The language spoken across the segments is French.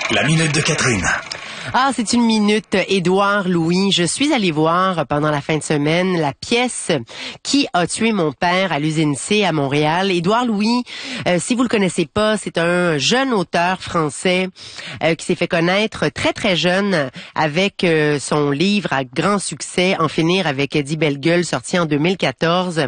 La minute de Catherine. Ah, c'est une minute. Édouard Louis. Je suis allée voir pendant la fin de semaine la pièce Qui a tué mon père à l'usine C à Montréal. Édouard Louis, si vous le connaissez pas, c'est un jeune auteur français qui s'est fait connaître très très jeune avec son livre à grand succès En finir avec Eddie Bellegueule, sorti en 2014.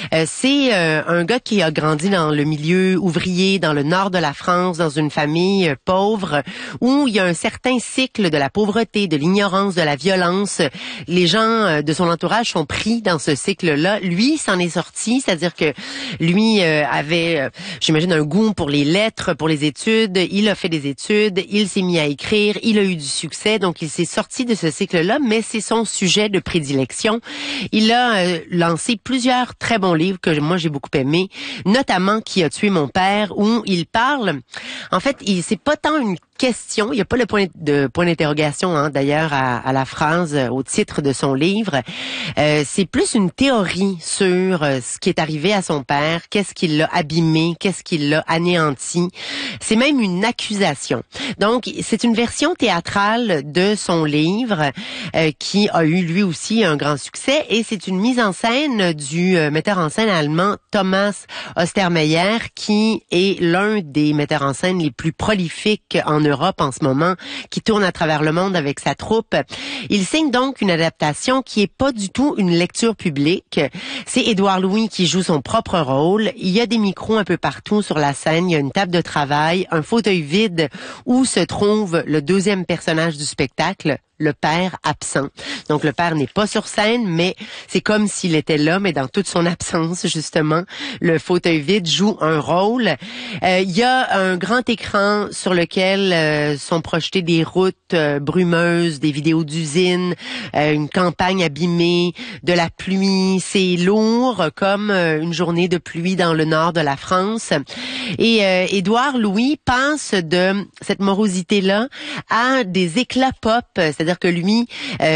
C'est un gars qui a grandi dans le milieu ouvrier dans le nord de la France, dans une famille pauvre où il y a un certain cycle de la pauvreté, de l'ignorance, de la violence. Les gens de son entourage sont pris dans ce cycle-là. Lui s'en est sorti, c'est-à-dire que lui avait, j'imagine, un goût pour les lettres, pour les études. Il a fait des études, il s'est mis à écrire, il a eu du succès, donc il s'est sorti de ce cycle-là, mais c'est son sujet de prédilection. Il a lancé plusieurs très bons livres que moi j'ai beaucoup aimés, notamment Qui a tué mon père, où il parle, en fait, c'est pas tant une question, il n'y a pas le point d'interrogation d'ailleurs à la phrase, au titre de son livre. C'est plus une théorie sur ce qui est arrivé à son père, qu'est-ce qui l'a abîmé, qu'est-ce qui l'a anéanti. C'est même une accusation. Donc, c'est une version théâtrale de son livre qui a eu lui aussi un grand succès, et c'est une mise en scène du metteur en scène allemand Thomas Ostermeyer, qui est l'un des metteurs en scène les plus prolifiques en Europe en ce moment, qui tourne à travers le monde avec sa troupe. Il signe donc une adaptation qui est pas du tout une lecture publique. C'est Édouard Louis qui joue son propre rôle. Il y a des micros un peu partout sur la scène. Il y a une table de travail, un fauteuil vide où se trouve le deuxième personnage du spectacle, le père absent. Donc le père n'est pas sur scène, mais c'est comme s'il était là, mais dans toute son absence, justement. Le fauteuil vide joue un rôle. Il y a un grand écran sur lequel sont projetées des routes brumeuses, des vidéos d'usines, une campagne abîmée, de la pluie. C'est lourd comme une journée de pluie dans le nord de la France. Et Édouard Louis passe de cette morosité-là à des éclats pop, c'est-à-dire que lui,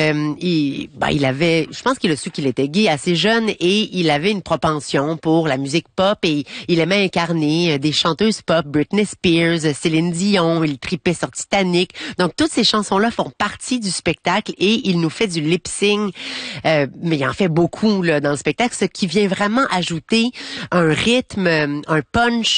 il avait, je pense qu'il a su qu'il était gay assez jeune, et il avait une propension pour la musique pop, et il aimait incarner des chanteuses pop, Britney Spears, Céline Dion, il tripait sur Titanic. Donc toutes ces chansons-là font partie du spectacle, et il nous fait du lip-sync, mais il en fait beaucoup là dans le spectacle, ce qui vient vraiment ajouter un rythme, un punch